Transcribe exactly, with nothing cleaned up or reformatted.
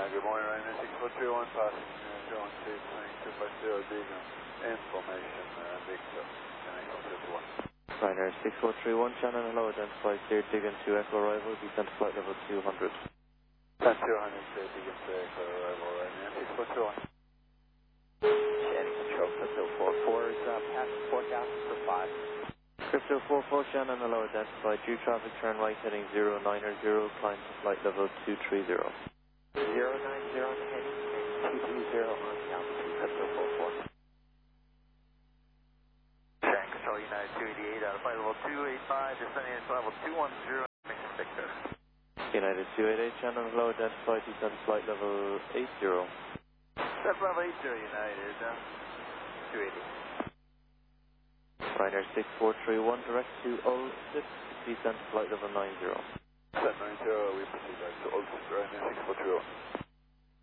good morning, Ryanair six four three one, passing uh, John two two five zero, Deegan, information, uh, Victor, Channel fifty-one. Ryanair six four three one, Shannon, hello, identified clear, Deegan to Echo Arrival, descent flight level two hundred. That's two hundred, clear, Deegan to Echo Arrival, Ryanair six four three one. Shannon Control, Crypto four four is uh, passing forecast for five. Crypto four four, Shannon, hello, identified due traffic, turn right heading zero nine zero, climb to flight level two three zero. zero nine zero heading two three zero on altitude, Crypto four four. Shannon Control United two eighty-eight out of flight level two eighty-five, descending at level two one zero, Victor. United two eighty-eight, Shannon, hello, identified descent flight level eight zero. That's level eight zero United, uh, two eighty. Ryanair six four three one, direct to Ul six, descent flight level nine zero. Set nine zero, we proceed back to Ulster, Ryanair six four three one.